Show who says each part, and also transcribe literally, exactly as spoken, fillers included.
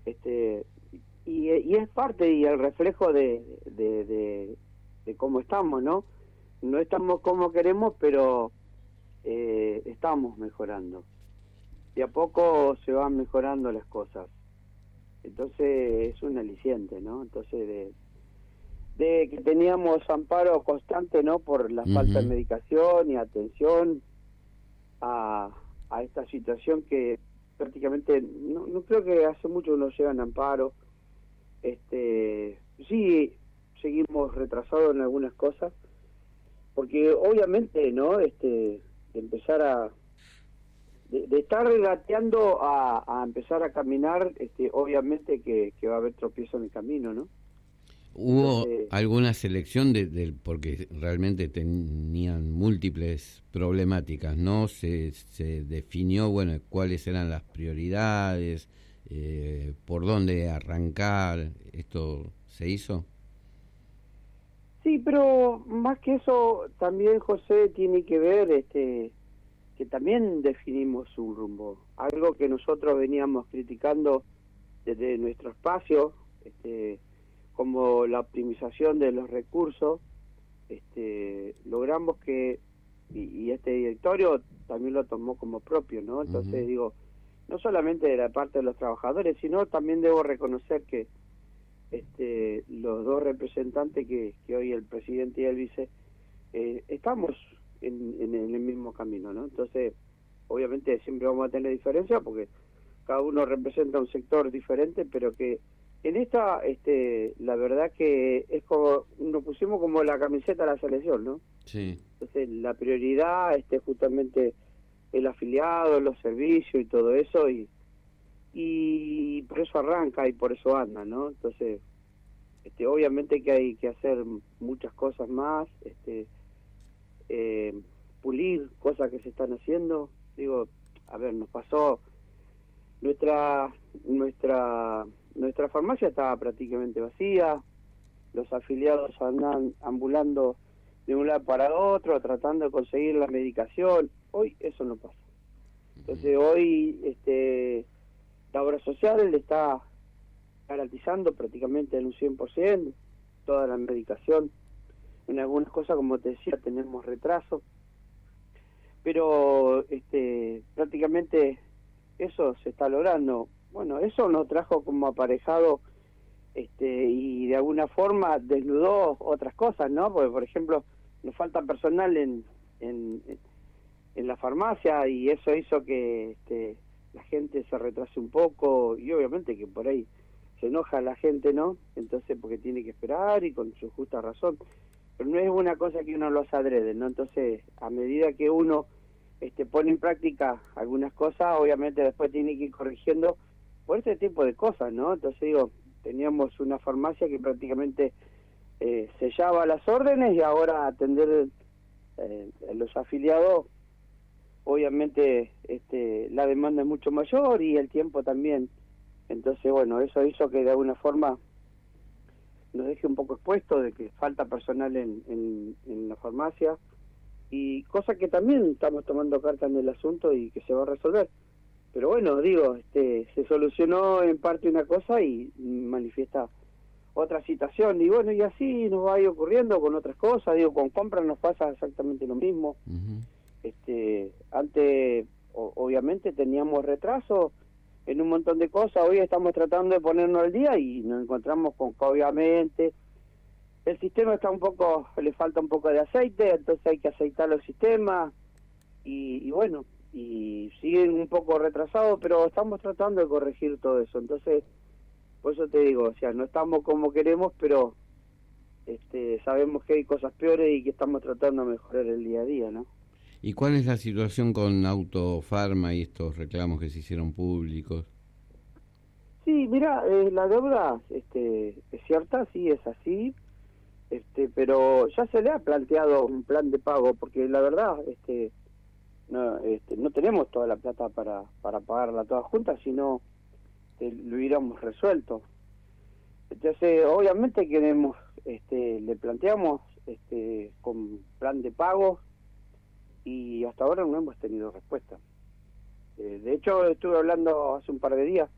Speaker 1: este y, y es parte y el reflejo de, de, de, de cómo estamos, ¿no? No estamos como queremos, pero eh, estamos mejorando. De a poco se van mejorando las cosas. Entonces es un aliciente, ¿no? Entonces de, de que teníamos amparo constante, ¿no? Por la uh-huh. falta de medicación y atención a, a esta situación que prácticamente, no, no creo que hace mucho no llegan amparo. Este, sí, seguimos retrasados en algunas cosas, porque obviamente, ¿no? Este, de empezar a De, de estar regateando a, a empezar a caminar, este, obviamente que, que va a haber tropiezo en el camino, ¿no?
Speaker 2: ¿Hubo Entonces, alguna selección de, de porque realmente tenían múltiples problemáticas, ¿no? Se, se definió, bueno, cuáles eran las prioridades, eh, por dónde arrancar, ¿esto se hizo?
Speaker 1: Sí, pero más que eso, también, José, tiene que ver, este... que también definimos un rumbo, algo que nosotros veníamos criticando desde nuestro espacio, este, como la optimización de los recursos, este, logramos que, y, y este directorio también lo tomó como propio, ¿no? Entonces, uh-huh. digo, no solamente de la parte de los trabajadores, sino también debo reconocer que este, los dos representantes que, que hoy el presidente y el vice, eh, estamos En, en, en el mismo camino, ¿no? Entonces, obviamente siempre vamos a tener diferencias porque cada uno representa un sector diferente, pero que en esta, este, la verdad que es como, nos pusimos como la camiseta de la selección, ¿no?
Speaker 2: Sí.
Speaker 1: Entonces, la prioridad, este, justamente el afiliado, los servicios y todo eso, y, y por eso arranca y por eso anda, ¿no? Entonces, este, obviamente que hay que hacer muchas cosas más, este, Eh, pulir cosas que se están haciendo. Digo, a ver, nos pasó nuestra nuestra nuestra farmacia estaba prácticamente vacía, los afiliados andan ambulando de un lado para otro tratando de conseguir la medicación. Hoy eso no pasa. Entonces hoy este la obra social le está garantizando prácticamente en un cien por ciento toda la medicación. En algunas cosas, como te decía, tenemos retraso, pero este prácticamente eso se está logrando. Bueno, eso nos trajo como aparejado este y de alguna forma desnudó otras cosas, ¿no? Porque, por ejemplo, nos falta personal en en, en la farmacia y eso hizo que este, la gente se retrase un poco y obviamente que por ahí se enoja la gente, ¿no? Entonces, porque tiene que esperar y con su justa razón. Pero no es una cosa que uno lo hace adrede, ¿no? Entonces, a medida que uno este, pone en práctica algunas cosas, obviamente después tiene que ir corrigiendo por ese tipo de cosas, ¿no? Entonces, digo, teníamos una farmacia que prácticamente eh, sellaba las órdenes y ahora atender eh, a los afiliados, obviamente este, la demanda es mucho mayor y el tiempo también. Entonces, bueno, eso hizo que de alguna forma nos deje un poco expuesto de que falta personal en, en, en la farmacia y cosa que también estamos tomando carta en el asunto y que se va a resolver. Pero bueno, digo, este se solucionó en parte una cosa y manifiesta otra situación y bueno, y así nos va a ir ocurriendo con otras cosas. Digo, con compras nos pasa exactamente lo mismo. Uh-huh. Este, antes o, obviamente teníamos retraso en un montón de cosas, hoy estamos tratando de ponernos al día y nos encontramos con que obviamente el sistema está un poco, le falta un poco de aceite, entonces hay que aceitar el sistema y, y bueno, y siguen un poco retrasados, pero estamos tratando de corregir todo eso. Entonces, por eso te digo, o sea, no estamos como queremos, pero este sabemos que hay cosas peores y que estamos tratando de mejorar el día a día, ¿no?
Speaker 2: ¿Y cuál es la situación con Autofarma y estos reclamos que se hicieron públicos?
Speaker 1: Sí, mira, eh, la deuda este, es cierta, sí, es así, este, pero ya se le ha planteado un plan de pago, porque la verdad este, no, este, no tenemos toda la plata para, para pagarla toda junta, sino que lo hubiéramos resuelto. Entonces, obviamente queremos, este, le planteamos este, con plan de pago, y hasta ahora no hemos tenido respuesta. Eh, de hecho, estuve hablando hace un par de días